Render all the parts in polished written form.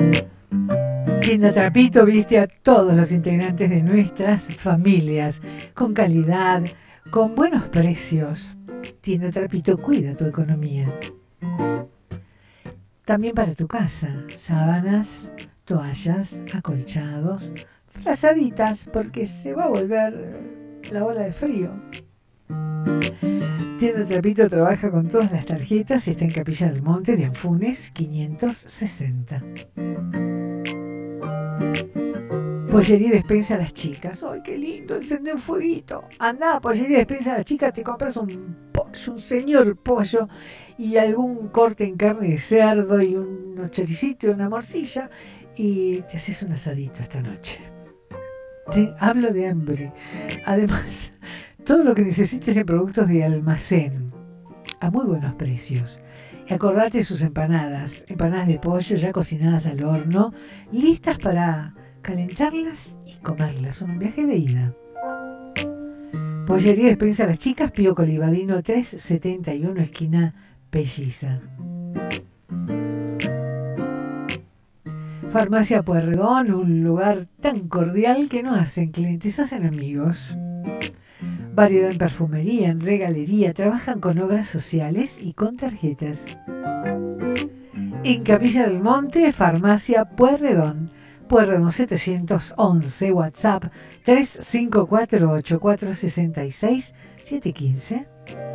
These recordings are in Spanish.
Tienda Trapito viste a todos los integrantes de nuestras familias, con calidad, con buenos precios. Tienda Trapito cuida tu economía. También para tu casa, sábanas, toallas, acolchados, frazaditas, porque se va a volver la ola de frío. Tienda Trapito trabaja con todas las tarjetas y está en Capilla del Monte de Anfunes 560. Pollería y Despensa a las chicas. ¡Ay, qué lindo! Encender un fueguito. Andá a Pollería y Despensa a las chicas, te compras un pollo, un señor pollo y algún corte en carne de cerdo y unos choricitos y una morcilla y te haces un asadito esta noche. Te hablo de hambre. Además, todo lo que necesites en productos de almacén a muy buenos precios. Y acordate sus empanadas de pollo ya cocinadas al horno, listas para calentarlas y comerlas. Son un viaje de ida. Pollería Despensa a las chicas, Pío Colivadino 371, esquina Pelliza. Farmacia Pueyrredón, un lugar tan cordial que no hacen clientes, hacen amigos. Variedad en perfumería, en regalería, trabajan con obras sociales y con tarjetas. En Capilla del Monte, Farmacia Pueyrredón. Pueyrredón 711, WhatsApp 3548466715.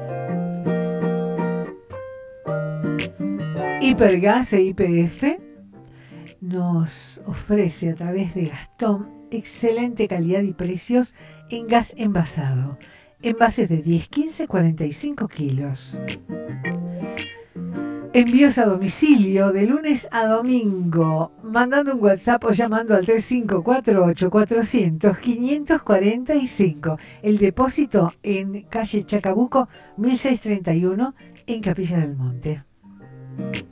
Hipergas e YPF nos ofrece a través de Gastón excelente calidad y precios en gas envasado. Envases de 10, 15, 45 kilos. Envíos a domicilio de lunes a domingo, mandando un WhatsApp o llamando al 3548-400-545. El depósito en calle Chacabuco, 1631, en Capilla del Monte.